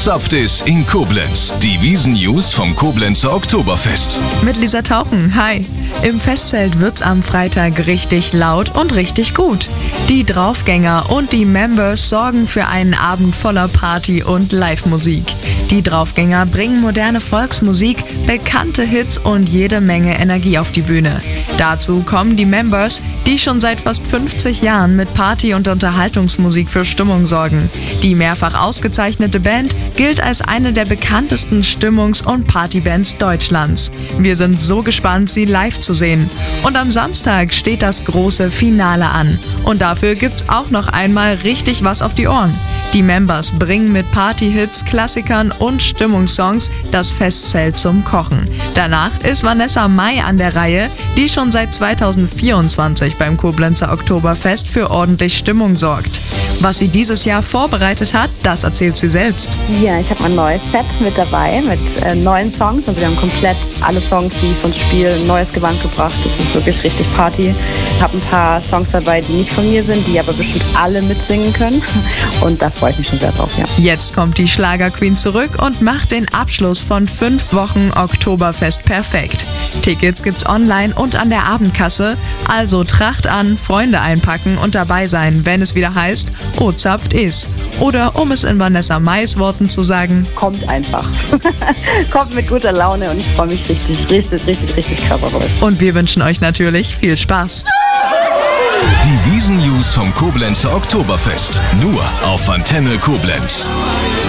Ozapft ist in Koblenz. Die Wiesn-News vom Koblenzer Oktoberfest. Mit Lisa Tauchen, hi. Im Festzelt wird's am Freitag richtig laut und richtig gut. Die Draufgänger und die Members sorgen für einen Abend voller Party und Live-Musik. Die Draufgänger bringen moderne Volksmusik, bekannte Hits und jede Menge Energie auf die Bühne. Dazu kommen die Members, die schon seit fast 50 Jahren mit Party- und Unterhaltungsmusik für Stimmung sorgen. Die mehrfach ausgezeichnete Band gilt als eine der bekanntesten Stimmungs- und Partybands Deutschlands. Wir sind so gespannt, sie live zu sehen. Und am Samstag steht das große Finale an. Und dafür gibt's auch noch einmal richtig was auf die Ohren. Die Members bringen mit Party-Hits, Klassikern und Stimmungssongs das Festzelt zum Kochen. Danach ist Vanessa Mai an der Reihe, die schon seit 2024 beim Koblenzer Oktoberfest für ordentlich Stimmung sorgt. Was sie dieses Jahr vorbereitet hat, das erzählt sie selbst. Ja, ich habe ein neues Set mit dabei, mit neuen Songs. Also wir haben komplett alle Songs, die von Spiel, ein neues Gewand gebracht. Das ist wirklich richtig Party. Ich habe ein paar Songs dabei, die nicht von mir sind, die aber bestimmt alle mitsingen können. Und da freue ich mich schon sehr drauf, ja. Jetzt kommt die Schlagerqueen zurück und macht den Abschluss von 5 Wochen Oktoberfest perfekt. Tickets gibt's online und an der Abendkasse. Also Tracht an, Freunde einpacken und dabei sein, wenn es wieder heißt, Ozapft ist. Oder um es in Vanessa Mais Worten zu sagen, kommt einfach. Kommt mit guter Laune und ich freue mich richtig krass auf euch. Und wir wünschen euch natürlich viel Spaß. Die Wiesn-News vom Koblenzer Oktoberfest. Nur auf Antenne Koblenz.